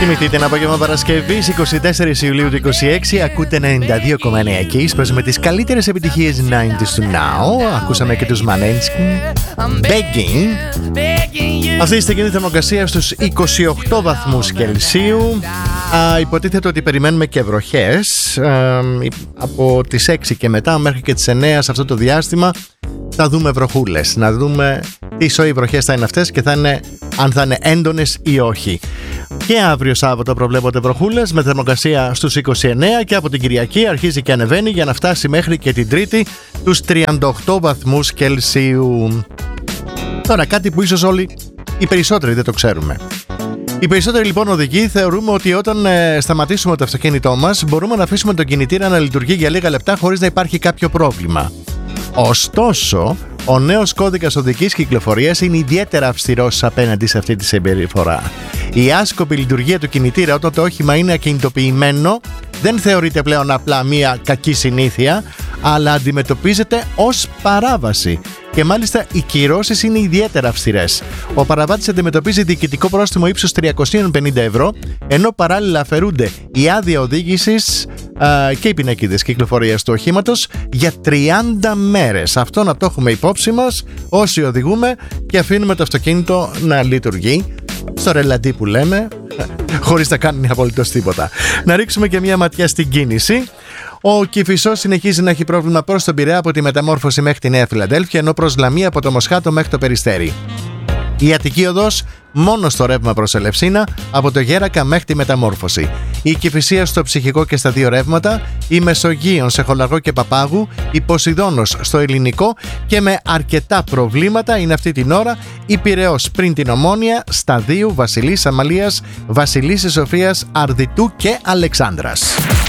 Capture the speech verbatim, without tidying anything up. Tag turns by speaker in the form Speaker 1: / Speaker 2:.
Speaker 1: Θυμηθείτε ένα απόγευμα Παρασκευής εικοστή τέταρτη Ιουλίου του είκοσι έξι. Ακούτε ενενήντα δύο κόμμα εννέα Kiss με τις καλύτερες επιτυχίες ενενήντα του Now. Ακούσαμε και τους Maneskin Begging. Αυτή η στιγμή θερμοκρασία στους είκοσι οκτώ βαθμούς Κελσίου. Α, υποτίθεται ότι περιμένουμε και βροχές α, από τις έξι και μετά μέχρι και τις εννέα σε αυτό το διάστημα. Θα δούμε βροχούλες, να δούμε τι σοϊ βροχές θα είναι αυτές και θα είναι, αν θα είναι έντονες ή όχι. Και αύριο Σάββατο προβλέπονται βροχούλες με θερμοκρασία στους είκοσι εννέα και από την Κυριακή αρχίζει και ανεβαίνει για να φτάσει μέχρι και την Τρίτη τους τριάντα οκτώ βαθμούς Κελσίου. Τώρα κάτι που ίσως όλοι οι περισσότεροι δεν το ξέρουμε. Οι περισσότεροι λοιπόν οδηγοί θεωρούμε ότι όταν ε, σταματήσουμε το αυτοκίνητό μας μπορούμε να αφήσουμε τον κινητήρα να λειτουργεί για λίγα λεπτά χωρίς να υπάρχει κάποιο πρόβλημα. Ωστόσο, ο νέος κώδικας οδικής κυκλοφορίας είναι ιδιαίτερα αυστηρός απέναντι σε αυτή τη συμπεριφορά. Η άσκοπη λειτουργία του κινητήρα όταν το όχημα είναι ακινητοποιημένο δεν θεωρείται πλέον απλά μία κακή συνήθεια, αλλά αντιμετωπίζεται ως παράβαση. Και μάλιστα οι κυρώσεις είναι ιδιαίτερα αυστηρές. Ο παραβάτης αντιμετωπίζει διοικητικό πρόστιμο ύψους τριακόσια πενήντα ευρώ, ενώ παράλληλα αφαιρούνται η άδεια οδήγησης α, και οι πινακίδες κυκλοφορίας του οχήματος για τριάντα μέρες. Αυτό να το έχουμε υπόψη μας όσοι οδηγούμε και αφήνουμε το αυτοκίνητο να λειτουργεί στο ρελαντί που λέμε, χωρίς να κάνουν απολύτως τίποτα. Να ρίξουμε και μια ματιά στην κίνηση. Ο Κηφισός συνεχίζει να έχει πρόβλημα προς τον Πειραιά από τη Μεταμόρφωση μέχρι τη Νέα Φιλαδέλφια, ενώ προς Λαμία από το Μοσχάτο μέχρι το Περιστέρι. Η Αττική Οδός μόνο στο ρεύμα προς Ελευσίνα, από το Γέρακα μέχρι τη Μεταμόρφωση. Η Κηφισία στο Ψυχικό και στα δύο ρεύματα, η Μεσογείων σε Χολαργό και Παπάγου, η Ποσειδώνος στο Ελληνικό και με αρκετά προβλήματα είναι αυτή την ώρα η Πειραιώς πριν την Ομόνια, Σταδίου, Βασιλής Αμαλίας, Βασιλίσσης Σοφίας, Αρδιτού και Αλεξάνδρας.